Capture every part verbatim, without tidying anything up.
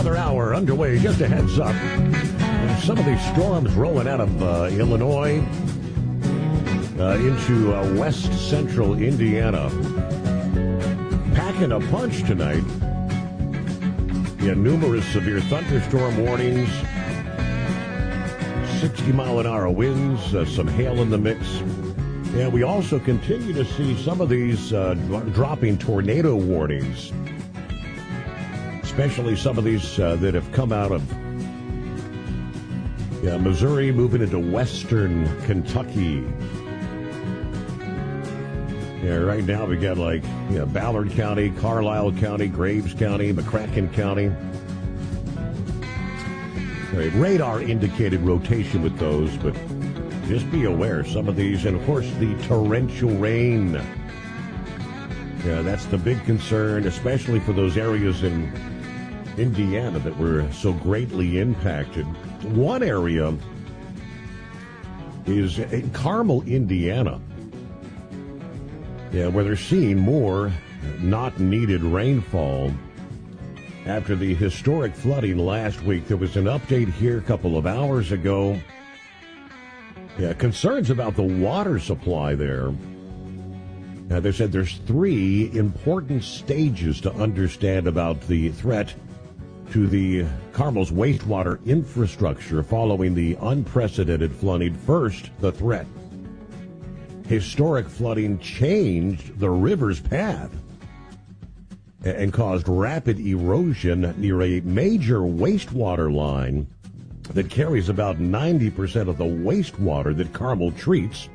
Another hour underway. Just a heads up. Some of these storms rolling out of uh, Illinois uh, into uh, west central Indiana. Packing a punch tonight. Yeah, numerous severe thunderstorm warnings. sixty mile an hour winds, uh, some hail in the mix. And we also continue to see some of these uh, dro- dropping tornado warnings. Especially some of these uh, that have come out of yeah, Missouri, moving into western Kentucky. Yeah, right now we got like you know, Ballard County, Carlisle County, Graves County, McCracken County. Right, radar indicated rotation with those, but just be aware some of these, and of course the torrential rain. Yeah, that's the big concern, especially for those areas in Indiana that were so greatly impacted. One area is in Carmel, Indiana. Yeah, where they're seeing more not needed rainfall after the historic flooding last week. There was an update here a couple of hours ago. Yeah, concerns about the water supply there. Now, they said there's three important stages to understand about the threat to the Carmel's wastewater infrastructure following the unprecedented flooding. First, the threat. Historic flooding changed the river's path and caused rapid erosion near a major wastewater line that carries about ninety percent of the wastewater that Carmel treats.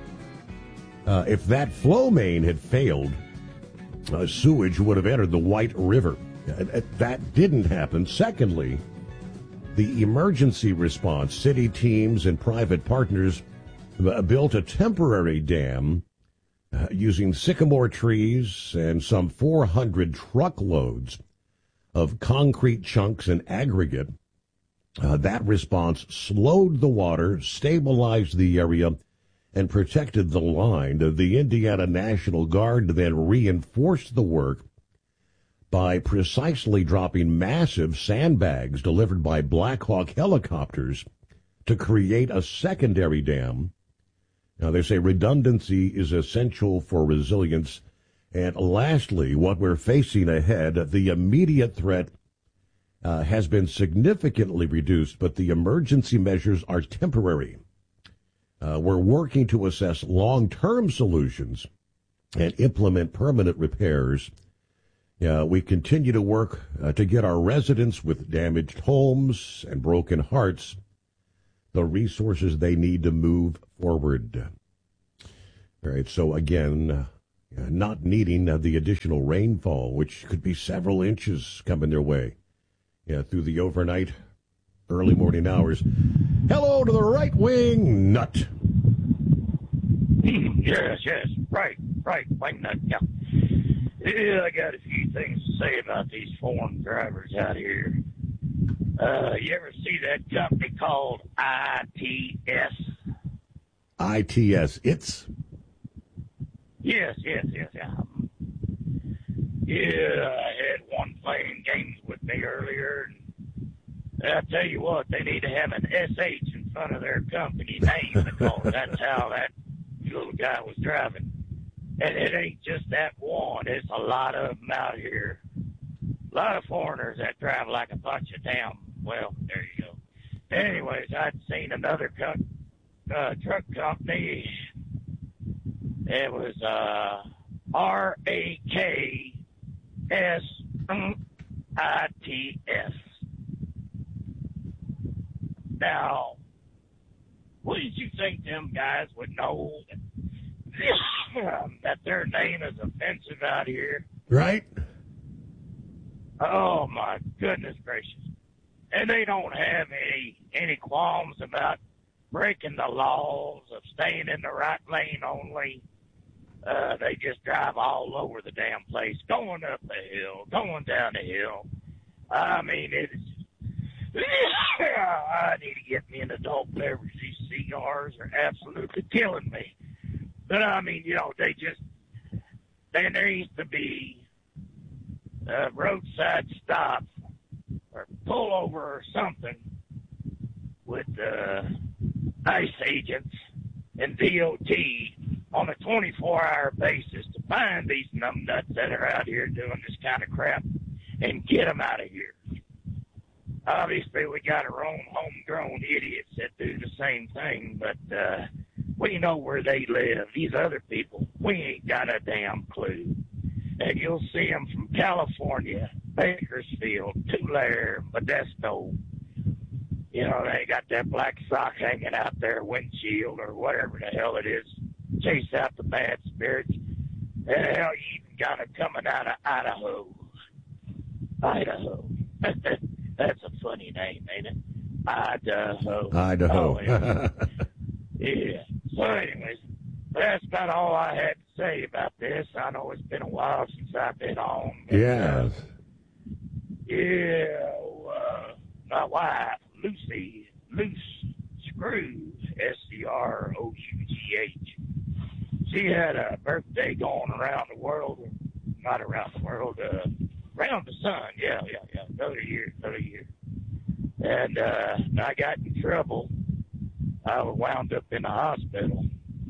Uh, if that flow main had failed, uh, sewage would have entered the White River. Uh, that didn't happen. Secondly, the emergency response, city teams and private partners uh, built a temporary dam uh, using sycamore trees and some four hundred truckloads of concrete chunks and aggregate. Uh, that response slowed the water, stabilized the area, and protected the line. The Indiana National Guard then reinforced the work by precisely dropping massive sandbags delivered by Black Hawk helicopters to create a secondary dam. Now, they say redundancy is essential for resilience. And lastly, what we're facing ahead, the immediate threat uh, has been significantly reduced, but the emergency measures are temporary. Uh, we're working to assess long-term solutions and implement permanent repairs. Uh, we continue to work uh, to get our residents with damaged homes and broken hearts the resources they need to move forward. All right, so again, uh, not needing uh, the additional rainfall, which could be several inches coming their way yeah, through the overnight, early morning hours. Hello to the right-wing nut. Yes, yes, right, right, wing nut, yeah. Yeah, I got a few things to say about these foreign drivers out here. Uh, you ever see that company called I T S? I T S, it's? Yes, yes, yes, yeah. Yeah, I had one playing games with me earlier, and I tell you what, they need to have an S H in front of their company name because that's how that little guy was driving. And it ain't just that one. It's a lot of them out here. A lot of foreigners that drive like a bunch of damn, well, there you go. Anyways, I'd seen another co- uh, truck company. It was uh, R A K S I T S. Now, wouldn't you think them guys would know that their name is offensive out here? Right. Oh, my goodness gracious. And they don't have any, any qualms about breaking the laws of staying in the right lane only. Uh, they just drive all over the damn place, going up the hill, going down the hill. I mean, it's I need to get me an adult beverage. These cigars are absolutely killing me. But, I mean, you know, they just, then there used to be uh, roadside stops or pullover or something with uh, ICE agents and D O T on a twenty-four hour basis to find these numbnuts that are out here doing this kind of crap and get them out of here. Obviously, we got our own homegrown idiots that do the same thing, but uh, we know where they live. These other people, we ain't got a damn clue. And you'll see them from California, Bakersfield, Tulare, Modesto. You know, they got that black sock hanging out their windshield or whatever the hell it is. Chase out the bad spirits. And hell, you even got them coming out of Idaho. Idaho. That's a funny name, ain't it? Idaho. Idaho. Oh, yeah. Yeah. So anyways, that's about all I had to say about this. I know it's been a while since I've been on. But, Yes. Uh, yeah. Uh, my wife, Lucy, Loose Screw, S C R O U G H. She had a birthday going around the world. Not around the world, uh, around the sun. Yeah, yeah, yeah. Another year, another year. And uh, I got in trouble. I wound up in the hospital.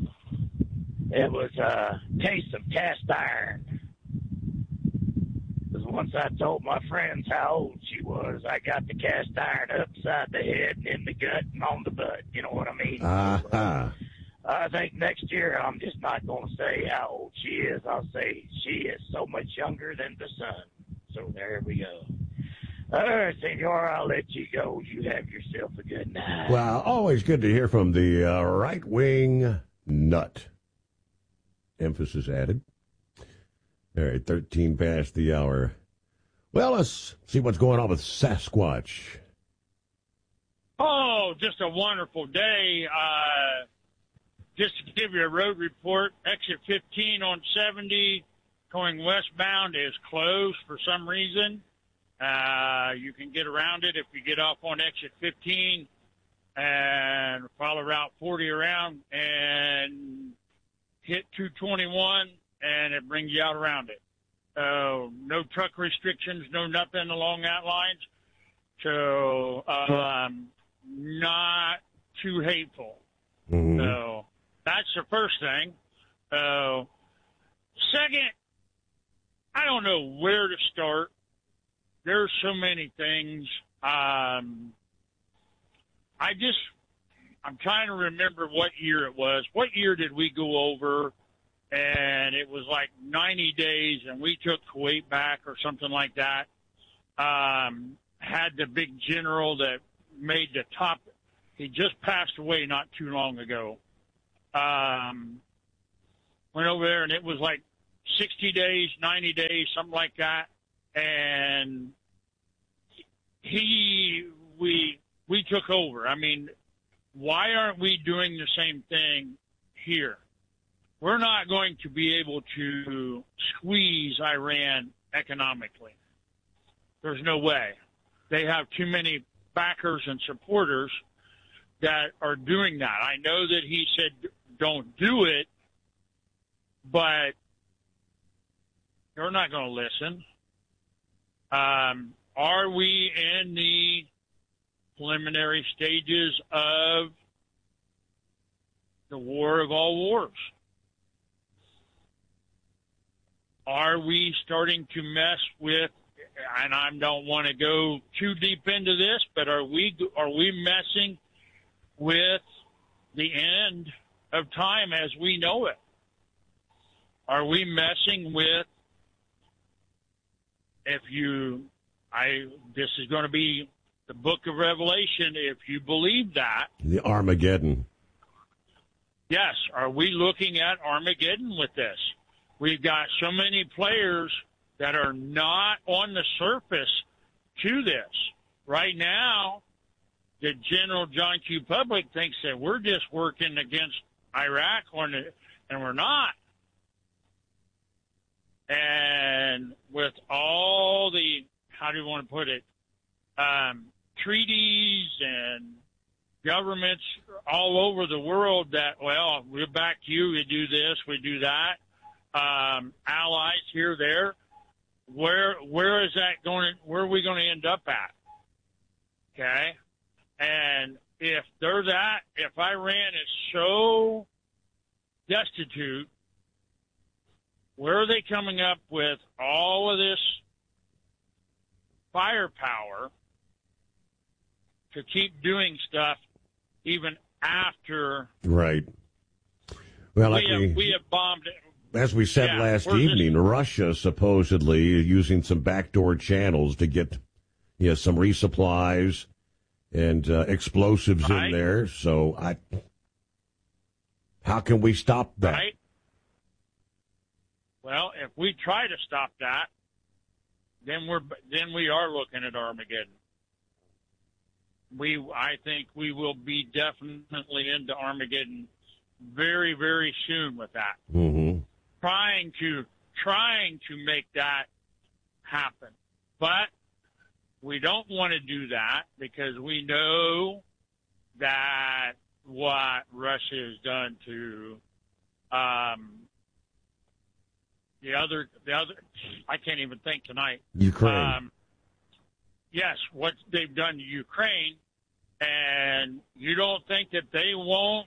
It was a case of cast iron. Because once I told my friends how old she was, I got the cast iron upside the head and in the gut and on the butt. You know what I mean? Uh-huh. So, uh, I think next year I'm just not going to say how old she is. I'll say she is so much younger than the sun. So there we go. All right, Senor, I'll let you go. You have yourself a good night. Well, always good to hear from the uh, right-wing nut. Emphasis added. All right, thirteen past the hour. Well, let's see what's going on with Sasquatch. Oh, just a wonderful day. Uh, just to give you a road report, exit fifteen on seventy going westbound is closed for some reason. Uh, you can get around it if you get off on exit fifteen and follow Route forty around and hit two twenty-one, and it brings you out around it. Uh, no truck restrictions, no nothing along that lines. So, um, not too hateful. Mm-hmm. So that's the first thing. Uh, second, I don't know where to start. There's so many things. Um, I just, I'm trying to remember what year it was. What year did we go over? And it was like ninety days, and we took Kuwait back or something like that. Um, had the big general that made the top. He just passed away not too long ago. Um, went over there, and it was like sixty days, ninety days, something like that. And he, we, we took over. I mean, why aren't we doing the same thing here? We're not going to be able to squeeze Iran economically. There's no way. They have too many backers and supporters that are doing that. I know that he said don't do it, but they're not going to listen. Um, are we in the preliminary stages of the war of all wars? Are we starting to mess with, and I don't want to go too deep into this, but are we are we messing with the end of time as we know it? Are we messing with, if you, I, this is going to be the book of Revelation, if you believe that. The Armageddon. Yes. Are we looking at Armageddon with this? We've got so many players that are not on the surface to this. Right now, the General John Q. Public thinks that we're just working against Iraq, and we're not. And with all the, how do you want to put it, um, treaties and governments all over the world that, well, we'll back you, we do this, we do that. Um, allies here, there. Where where is that going? Where are we going to end up at? Okay? And if they're that, if Iran is so destitute, where are they coming up with all of this firepower to keep doing stuff even after? Right. Well, like we, have, we, we have bombed it. As we said yeah, last we're evening, just, Russia supposedly using some backdoor channels to get, you know, some resupplies and uh, explosives right? in there. So, I, how can we stop that? Right. Well, if we try to stop that, then we're then we are looking at Armageddon. We, I think, we will be definitely into Armageddon very, very soon with that. Mm-hmm. Trying to trying to make that happen, but we don't want to do that because we know that what Russia has done to um, the other the other I can't even think tonight. Ukraine. Um, yes, what they've done to Ukraine, and you don't think that they won't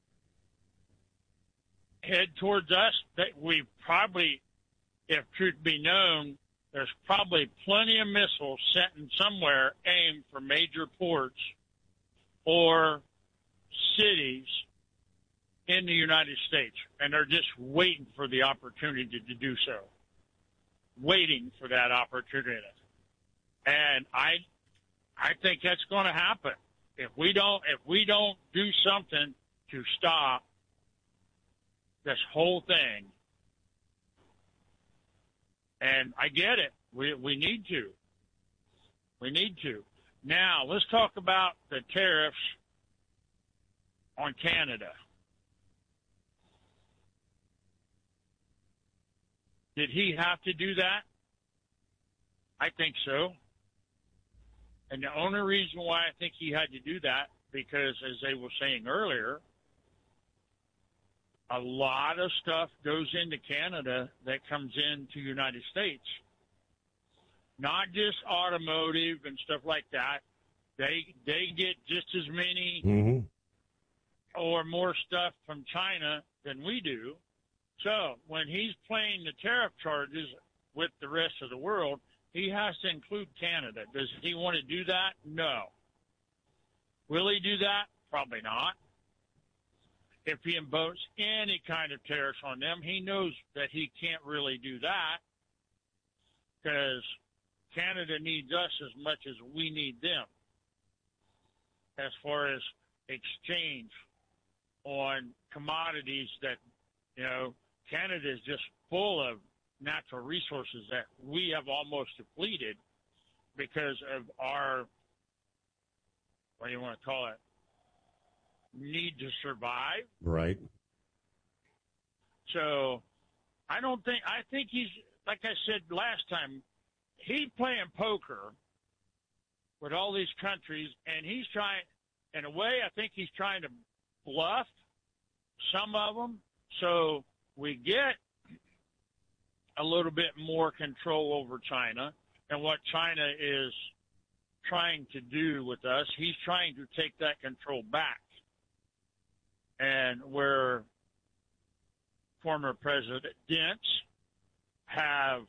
head towards us? That we probably, if truth be known, there's probably plenty of missiles sent somewhere aimed for major ports or cities in the United States, and they're just waiting for the opportunity to, to do so. Waiting for that opportunity. And I I think that's going to happen. If we don't if we don't do something to stop this whole thing, and I get it, we we need to. We need to. Now, let's talk about the tariffs on Canada. Did he have to do that? I think so. And the only reason why I think he had to do that, because as they were saying earlier, a lot of stuff goes into Canada that comes into the United States. Not just automotive and stuff like that. They they get just as many Mm-hmm. or more stuff from China than we do. So when he's playing the tariff charges with the rest of the world, he has to include Canada. Does he want to do that? No. Will he do that? Probably not. If he imposes any kind of tariffs on them, he knows that he can't really do that because Canada needs us as much as we need them as far as exchange on commodities that, you know, Canada is just full of natural resources that we have almost depleted because of our, what do you want to call it, need to survive. Right. So I don't think, I think he's, like I said last time, he's playing poker with all these countries, and he's trying, in a way, I think he's trying to bluff some of them so we get a little bit more control over China and what China is trying to do with us. He's trying to take that control back. And where former presidents have,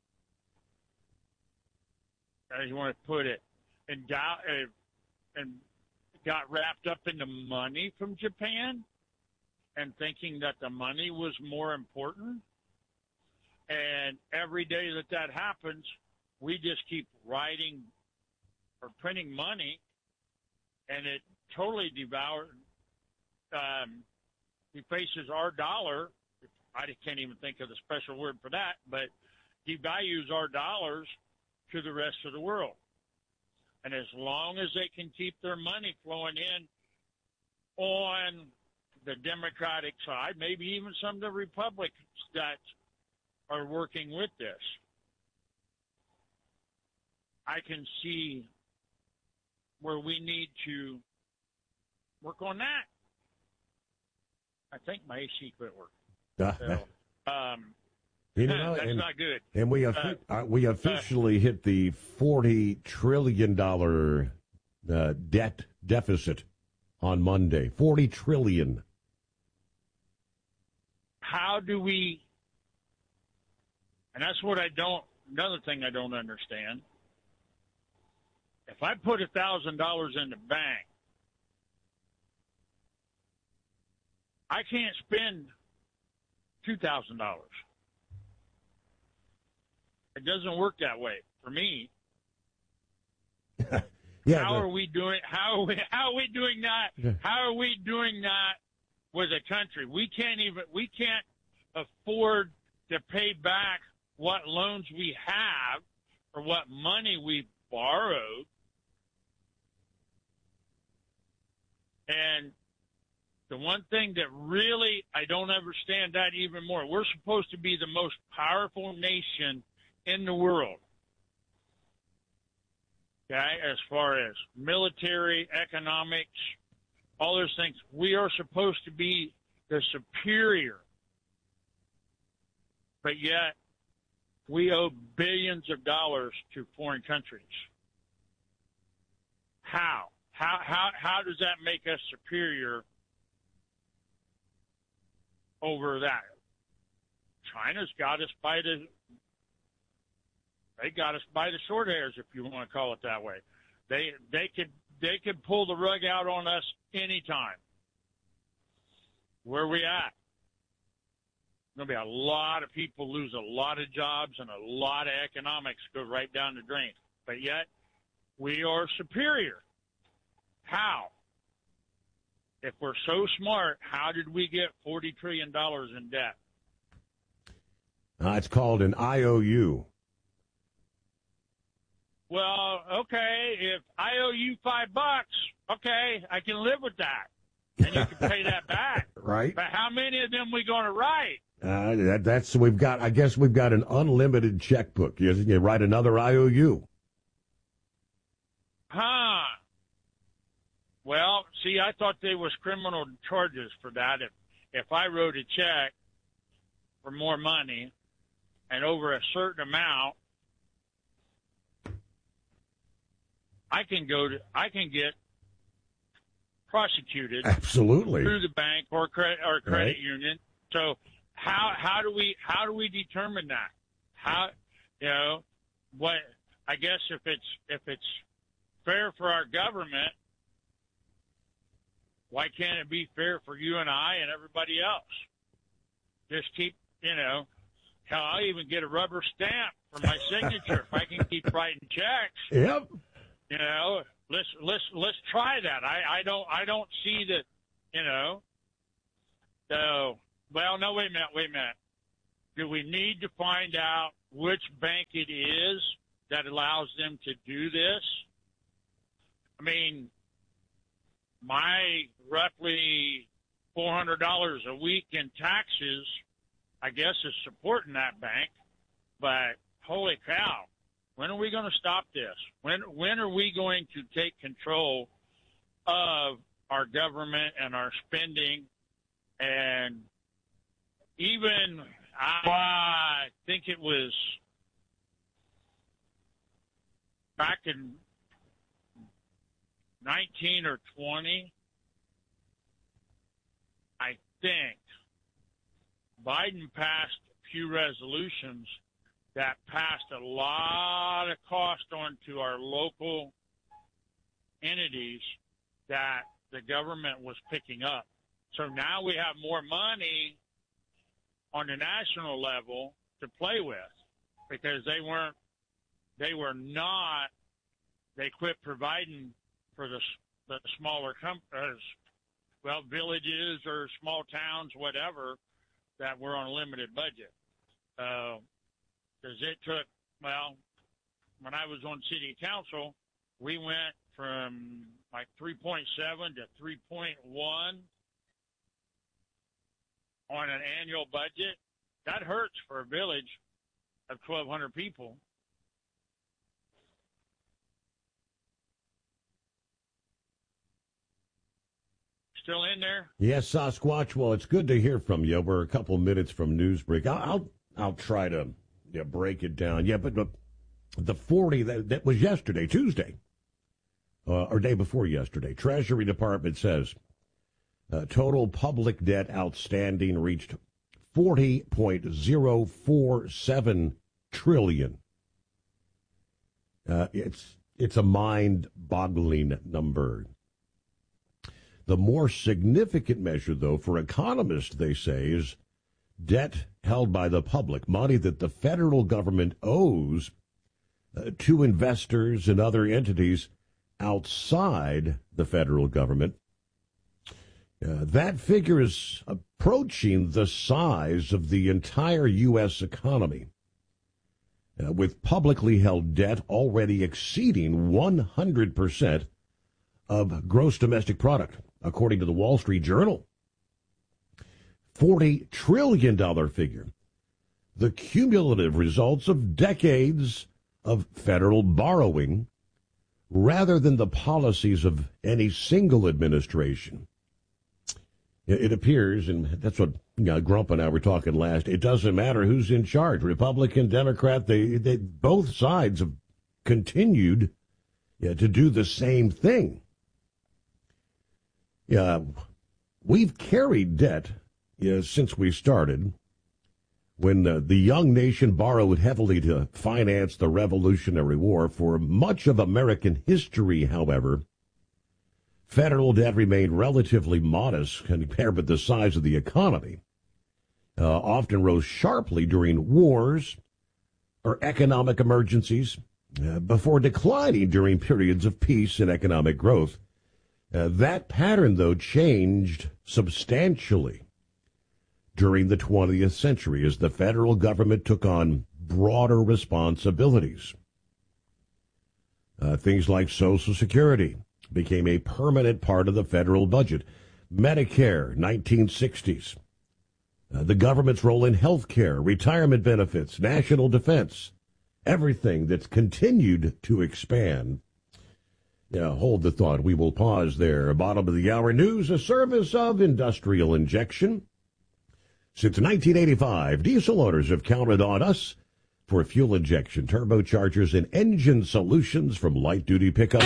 how do you want to put it, endow, uh, and got wrapped up in the money from Japan and thinking that the money was more important. And every day that that happens, we just keep writing or printing money, and it totally devours, um, defaces our dollar. I can't even think of the special word for that, but devalues our dollars to the rest of the world. And as long as they can keep their money flowing in on the Democratic side, maybe even some of the Republicans that are working with this, I can see where we need to work on that. I think my A C quit working. So, um, you know, that's and, not good. And we have uh, uh, we officially uh, hit the forty trillion dollar uh, debt deficit on Monday, forty trillion dollars. How do we, and that's what I don't, another thing I don't understand. If I put one thousand dollars in the bank, I can't spend two thousand dollars. It doesn't work that way for me. yeah, how the, are we doing? How are we? How are we doing that? How are we doing that with a country? We can't even. We can't afford to pay back what loans we have or what money we borrowed. And the one thing that really I don't understand that even more, we're supposed to be the most powerful nation in the world. Okay, as far as military, economics, all those things, we are supposed to be the superior. But yet, we owe billions of dollars to foreign countries. How? How, how, how does that make us superior over that? China's got us by the, they got us by the short hairs, if you want to call it that way. They, they could, they could pull the rug out on us anytime. Where we at? There'll be a lot of people lose a lot of jobs and a lot of economics go right down the drain. But yet, we are superior. How? If we're so smart, how did we get forty trillion dollars in debt? Uh, it's called an I O U. Well, okay, if I owe you five bucks, okay, I can live with that. And you can pay that back. Right. But how many of them we going to write? Uh, that, that's, we've got, I guess we've got an unlimited checkbook. You, you write another I O U. Huh. Well, see, I thought there was criminal charges for that. If if I wrote a check for more money and over a certain amount, I can go to I can get prosecuted Absolutely. through the bank or credit or credit Right. union. So how how do we how do we determine that? How you know what? I guess if it's if it's fair for our government, why can't it be fair for you and I and everybody else? Just keep, you know, hell, I'll even get a rubber stamp for my signature if I can keep writing checks. Yep. You know, let's let's let's try that. I, I don't I don't see that, you know. So, well, no, wait a minute, wait a minute. Do we need to find out which bank it is that allows them to do this? I mean, my roughly four hundred dollars a week in taxes, I guess, is supporting that bank. But holy cow, when are we going to stop this? When when are we going to take control of our government and our spending? And even, I think it was back in nineteen or twenty, I think Biden passed a few resolutions that passed a lot of cost onto our local entities that the government was picking up. So now we have more money on the national level to play with because they weren't, they were not, they quit providing for the, the smaller companies, well, villages or small towns, whatever, that were on a limited budget. Because uh, it took, well, when I was on city council, we went from like three point seven to three point one on an annual budget. That hurts for a village of twelve hundred people. Still in there? Yes, Sasquatch. Well, it's good to hear from you. We're a couple minutes from Newsbreak. I'll I'll, I'll try to yeah, break it down. Yeah, but, but the forty, that, that was yesterday, Tuesday. uh, or day before yesterday. Treasury Department says uh, total public debt outstanding reached forty point zero four seven trillion. Uh, it's it's a mind-boggling number. The more significant measure, though, for economists, they say, is debt held by the public, money that the federal government owes uh, to investors and other entities outside the federal government. Uh, that figure is approaching the size of the entire U S economy, uh, with publicly held debt already exceeding one hundred percent of gross domestic product, according to the Wall Street Journal. forty trillion dollars figure, the cumulative results of decades of federal borrowing rather than the policies of any single administration. It appears, and that's what you know, Grump and I were talking last, it doesn't matter who's in charge, Republican, Democrat, they, they both sides have continued yeah, to do the same thing. Yeah, we've carried debt yeah, since we started, when uh, the young nation borrowed heavily to finance the Revolutionary War. For much of American history, however, federal debt remained relatively modest compared with the size of the economy, uh, often rose sharply during wars or economic emergencies, uh, before declining during periods of peace and economic growth. Uh, that pattern, though, changed substantially during the twentieth century as the federal government took on broader responsibilities. Uh, things like Social Security became a permanent part of the federal budget. Medicare, nineteen sixties. Uh, the government's role in health care, retirement benefits, national defense, everything that's continued to expand. Yeah, hold the thought. We will pause there. Bottom of the hour news, a service of Industrial Injection. Since nineteen eighty-five, diesel owners have counted on us for fuel injection, turbochargers, and engine solutions from light-duty pickup.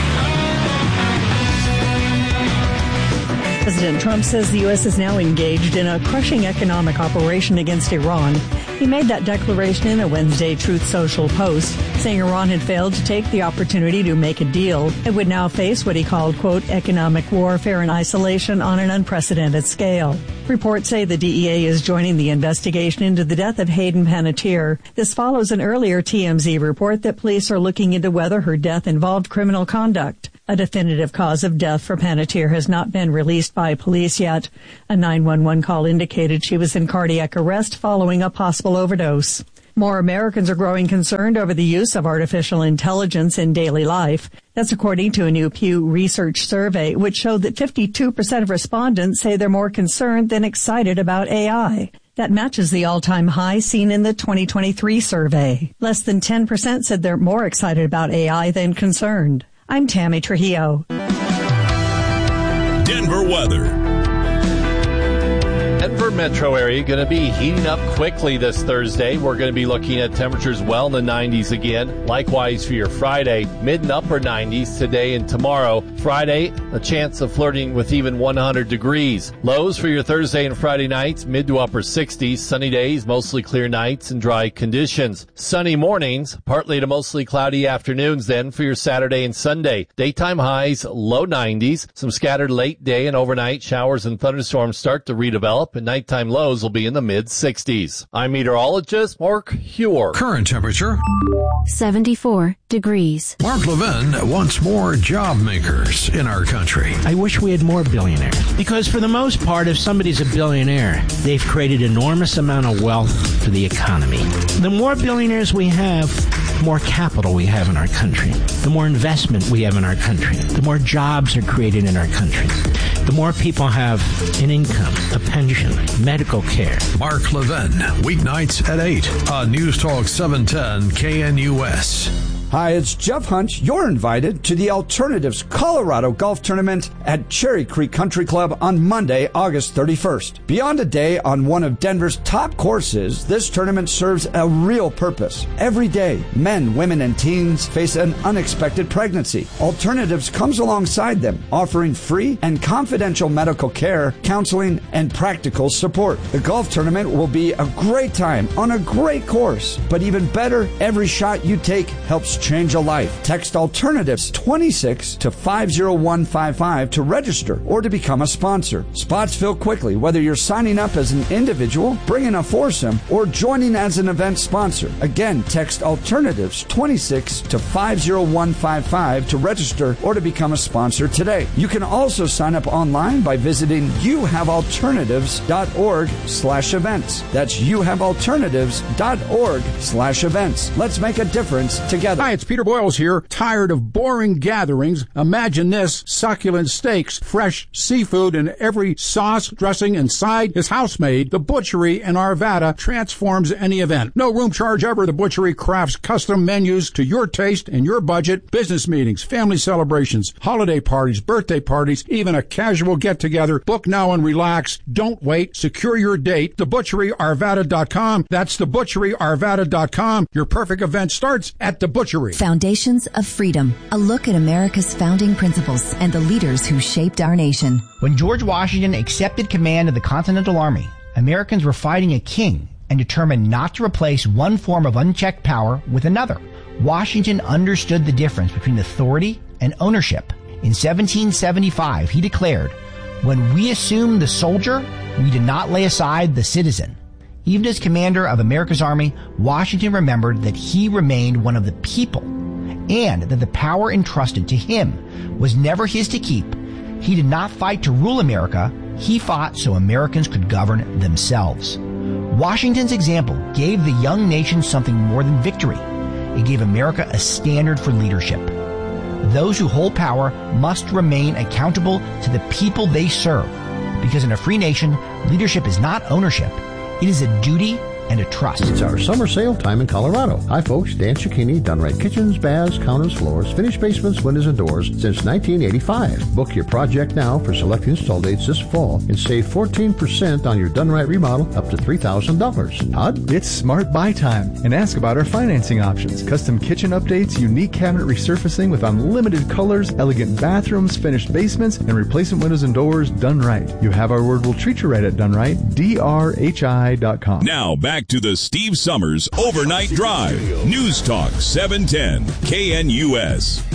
President Trump says the U S is now engaged in a crushing economic operation against Iran. He made that declaration in a Wednesday Truth Social post, saying Iran had failed to take the opportunity to make a deal. It would now face what he called, quote, economic warfare and isolation on an unprecedented scale. Reports say the D E A is joining the investigation into the death of Hayden Panettiere. This follows an earlier T M Z report that police are looking into whether her death involved criminal conduct. A definitive cause of death for Panettiere has not been released by police yet. A nine one one call indicated she was in cardiac arrest following a possible overdose. More Americans are growing concerned over the use of artificial intelligence in daily life. That's according to a new Pew Research survey, which showed that fifty-two percent of respondents say they're more concerned than excited about A I. That matches the all-time high seen in the twenty twenty-three survey. Less than ten percent said they're more excited about A I than concerned. I'm Tammy Trujillo. Denver weather. Denver metro area going to be heating up quickly this Thursday. We're going to be looking at temperatures well in the nineties again. Likewise for your Friday, mid and upper nineties today and tomorrow. Friday, a chance of flirting with even one hundred degrees. Lows for your Thursday and Friday nights, mid to upper sixties. Sunny days, mostly clear nights and dry conditions. Sunny mornings, partly to mostly cloudy afternoons then for your Saturday and Sunday. Daytime highs, low nineties. Some scattered late day and overnight showers and thunderstorms start to redevelop, and nighttime lows will be in the mid-sixties. I'm meteorologist Mark Huer. Current temperature seventy-four degrees. Mark Levin wants more job makers in our country. I wish we had more billionaires. Because for the most part, if somebody's a billionaire, they've created enormous amount of wealth for the economy. The more billionaires we have, the more capital we have in our country. The more investment we have in our country. The more jobs are created in our country. The more people have an income, a pension, medical care. Mark Levin, weeknights at eight on News Talk seven ten K N U S. Hi, it's Jeff Hunt. You're invited to the Alternatives Colorado Golf Tournament at Cherry Creek Country Club on Monday, August thirty-first. Beyond a day on one of Denver's top courses, this tournament serves a real purpose. Every day, men, women, and teens face an unexpected pregnancy. Alternatives comes alongside them, offering free and confidential medical care, counseling, and practical support. The golf tournament will be a great time on a great course, but even better, every shot you take helps change a life. Text Alternatives twenty-six to five oh one five five to register or to become a sponsor. Spots fill quickly, whether you're signing up as an individual, bringing a foursome, or joining as an event sponsor. Again, text Alternatives twenty-six to five oh one five five to register or to become a sponsor today. You can also sign up online by visiting you have alternatives dot org slash events. That's you have alternatives dot org slash events. Let's make a difference together. Hi, it's Peter Boyles here. Tired of boring gatherings? Imagine this: succulent steaks, fresh seafood, and every sauce, dressing, and side is house-made. The Butchery in Arvada transforms any event. No room charge ever. The Butchery crafts custom menus to your taste and your budget. Business meetings, family celebrations, holiday parties, birthday parties, even a casual get-together. Book now and relax. Don't wait. Secure your date. the butchery arvada dot com. That's the butchery arvada dot com. Your perfect event starts at The Butchery. Foundations of Freedom, a look at America's founding principles and the leaders who shaped our nation. When George Washington accepted command of the Continental Army, Americans were fighting a king and determined not to replace one form of unchecked power with another. Washington understood the difference between authority and ownership. In seventeen seventy-five, he declared, "When we assumed the soldier, we did not lay aside the citizen." Even as commander of America's army, Washington remembered that he remained one of the people and that the power entrusted to him was never his to keep. He did not fight to rule America. He fought so Americans could govern themselves. Washington's example gave the young nation something more than victory. It gave America a standard for leadership. Those who hold power must remain accountable to the people they serve, because in a free nation, leadership is not ownership. It is a duty and a trust. It's our summer sale time in Colorado. Hi folks, Dan Cicchini, done right kitchens, baths, counters, floors, finished basements, windows, and doors since nineteen eighty-five. Book your project now for select install dates this fall and save fourteen percent on your done right remodel up to three thousand dollars. Todd? It's smart buy time, and ask about our financing options. Custom kitchen updates, unique cabinet resurfacing with unlimited colors, elegant bathrooms, finished basements, and replacement windows and doors done right. You have our word, we'll treat you right at Done Right, D R H I dot com. Now back to the Steve Summers Overnight Drive. News Talk seven ten K N U S.